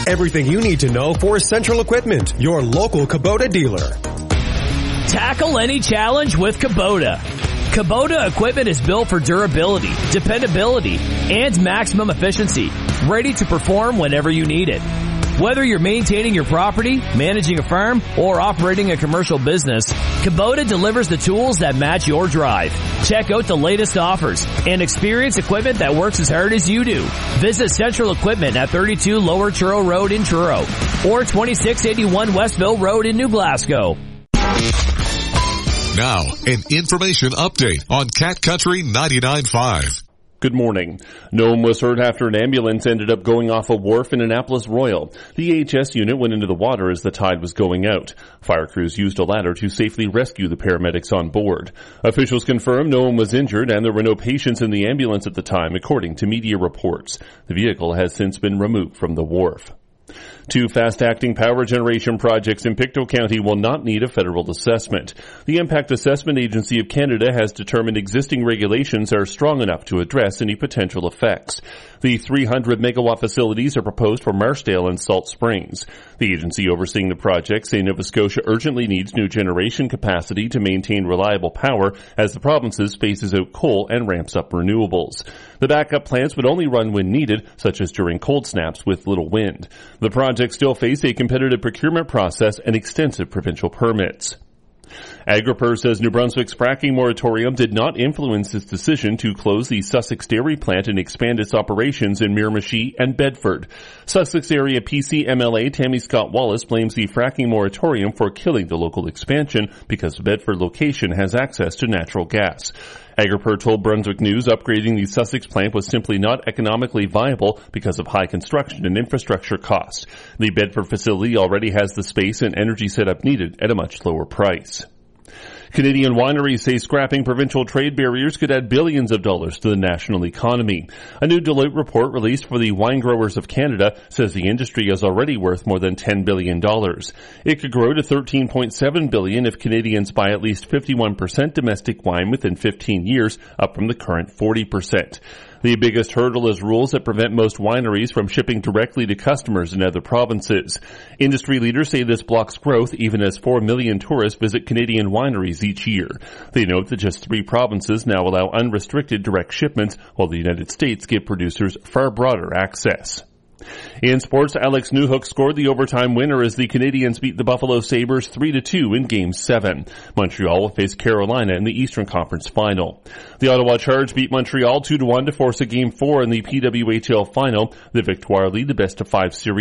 Everything you need to know for Central Equipment, your local Kubota dealer. Tackle any challenge with Kubota. Kubota equipment is built for durability, dependability, and maximum efficiency, ready to perform whenever you need it. Whether you're maintaining your property, managing a farm, or operating a commercial business, Kubota delivers the tools that match your drive. Check out the latest offers and experience equipment that works as hard as you do. Visit Central Equipment at 32 Lower Truro Road in Truro or 2681 Westville Road in New Glasgow. Now, an information update on Cat Country 99.5. Good morning. No one was hurt after an ambulance ended up going off a wharf in Annapolis Royal. The AHS unit went into the water as the tide was going out. Fire crews used a ladder to safely rescue the paramedics on board. Officials confirmed no one was injured and there were no patients in the ambulance at the time, according to media reports. The vehicle has since been removed from the wharf. 2 fast-acting power generation projects in Pictou County will not need a federal assessment. The Impact Assessment Agency of Canada has determined existing regulations are strong enough to address any potential effects. The 300-megawatt facilities are proposed for Marshdale and Salt Springs. The agency overseeing the project say Nova Scotia urgently needs new generation capacity to maintain reliable power as the province phases out coal and ramps up renewables. The backup plants would only run when needed, such as during cold snaps with little wind. The projects still face a competitive procurement process and extensive provincial permits. Agriper says New Brunswick's fracking moratorium did not influence its decision to close the Sussex Dairy plant and expand its operations in Miramichi and Bedford. Sussex area PC MLA Tammy Scott Wallace blames the fracking moratorium for killing the local expansion because the Bedford location has access to natural gas. Agriper told Brunswick News upgrading the Sussex plant was simply not economically viable because of high construction and infrastructure costs. The Bedford facility already has the space and energy setup needed at a much lower price. Canadian wineries say scrapping provincial trade barriers could add billions of dollars to the national economy. A new Deloitte report released for the Wine Growers of Canada says the industry is already worth more than $10 billion. It could grow to $13.7 billion if Canadians buy at least 51% domestic wine within 15 years, up from the current 40%. The biggest hurdle is rules that prevent most wineries from shipping directly to customers in other provinces. Industry leaders say this blocks growth even as 4 million tourists visit Canadian wineries each year. They note that just 3 provinces now allow unrestricted direct shipments, while the United States give producers far broader access. In sports, Alex Newhook scored the overtime winner as the Canadians beat the Buffalo Sabres 3-2 in Game 7. Montreal will face Carolina in the Eastern Conference Final. The Ottawa Charge beat Montreal 2-1 to force a Game 4 in the PWHL Final. The Victoire lead the best-of-5 series